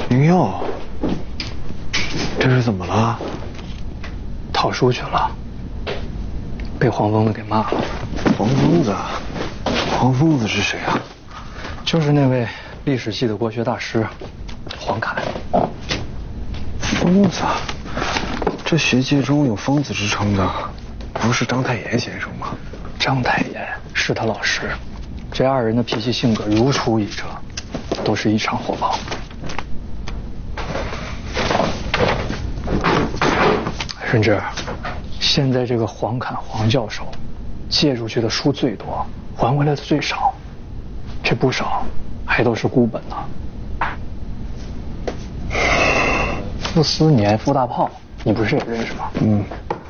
宁佑，这是怎么了？ 逃书去了，被黄疯子给骂了。 黄疯子？黄疯子是谁啊？ 就是那位历史系的国学大师，黄侃。 疯子？这学界中有疯子之称的，不是章太炎先生吗？ 章太炎是他老师，这二人的脾气性格如出一辙，都是异常火爆。甚至，现在这个黄侃黄教授，借出去的书最多，还回来的最少，这不少还都是孤本呢。傅斯年、傅大炮，你不是也认识吗？